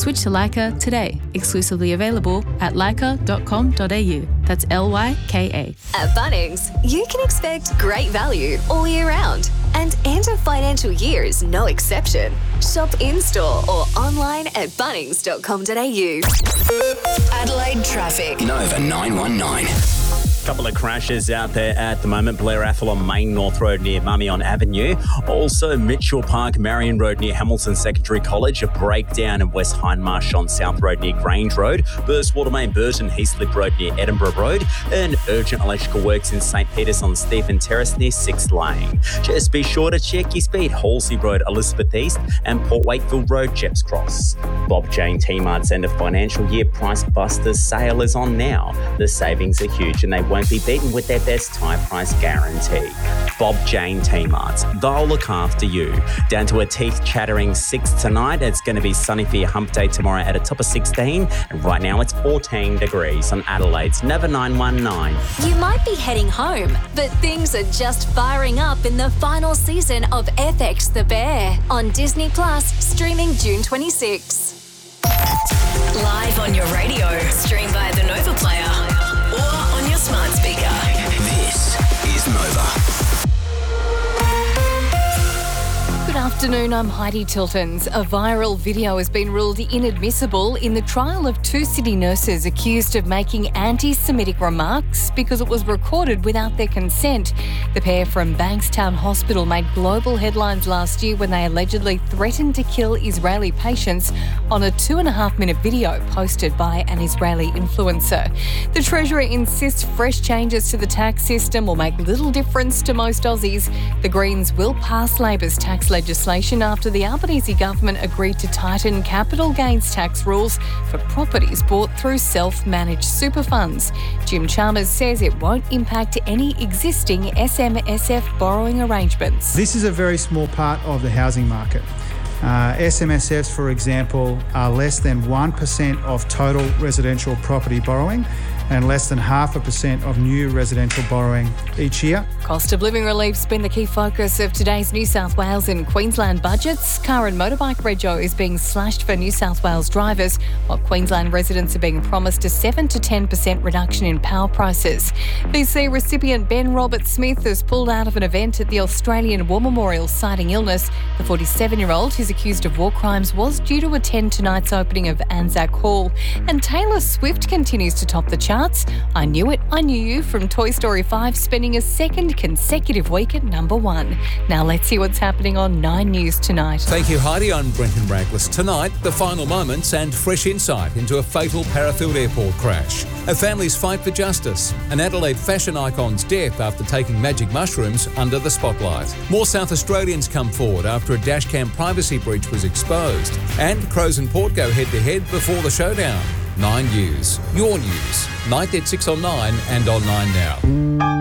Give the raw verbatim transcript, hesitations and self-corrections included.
Switch to Leica today. Exclusively available at leica dot com dot a u. That's L Y K A. At Bunnings, you can expect great value all year round. And end of financial year is no exception. Shop in-store or online at bunnings dot com dot a u. Adelaide traffic. Nova nine one nine. Couple of crashes out there at the moment. Blair Athol on Main North Road near Mummion Avenue. Also Mitchell Park, Marion Road near Hamilton Secondary College. A breakdown in West Hindmarsh on South Road near Grange Road. Burst Watermain Burton, Heathslip Road near Edinburgh Road. And urgent electrical works in St Peters on Stephen Terrace near sixth Lane. Just be sure to check your speed. Halsey Road, Elizabeth East and Port Wakefield Road, Jeps Cross. Bob Jane T-Mart's end of financial year Price Busters sale is on now. The savings are huge and they won't be beaten with their best tie price guarantee. Bob Jane T-Marts, they'll look after you. Down to a teeth-chattering six tonight. It's going to be sunny for your hump day tomorrow at a top of sixteen. And right now it's fourteen degrees on Adelaide's Nova nine one nine. You might be heading home, but things are just firing up in the final season of F X The Bear on Disney Plus, streaming June twenty-sixth. Live on your radio, stream via the Nova Player or on your smart speaker. This is Nova. Good afternoon, I'm Heidi Tiltons. A viral video has been ruled inadmissible in the trial of two city nurses accused of making anti-Semitic remarks because it was recorded without their consent. The pair from Bankstown Hospital made global headlines last year when they allegedly threatened to kill Israeli patients on a two and a half minute video posted by an Israeli influencer. The Treasurer insists fresh changes to the tax system will make little difference to most Aussies. The Greens will pass Labor's tax legislation after the Albanese government agreed to tighten capital gains tax rules for properties bought through self-managed super funds. Jim Chalmers says it won't impact any existing S M S F borrowing arrangements. This is a very small part of the housing market. Uh, S M S Fs, for example, are less than one percent of total residential property borrowing and less than half a percent of new residential borrowing each year. Cost of living relief's been the key focus of today's New South Wales and Queensland budgets. Car and motorbike rego is being slashed for New South Wales drivers, while Queensland residents are being promised a seven to ten percent reduction in power prices. V C recipient Ben Robert Smith has pulled out of an event at the Australian War Memorial citing illness. The forty-seven-year-old, who's accused of war crimes, was due to attend tonight's opening of Anzac Hall. And Taylor Swift continues to top the charts. I Knew It, I Knew You from Toy Story five, spending a second consecutive week at number one. Now let's see what's happening on Nine News tonight. Thank you, Heidi. I'm Brenton Raglis. Tonight, the final moments and fresh insight into a fatal Parafield Airport crash. A family's fight for justice. An Adelaide fashion icon's death after taking magic mushrooms under the spotlight. More South Australians come forward after a dashcam privacy breach was exposed. And Crows and Port go head-to-head before the showdown. Nine News. Your news. Night at six on nine and on nine now.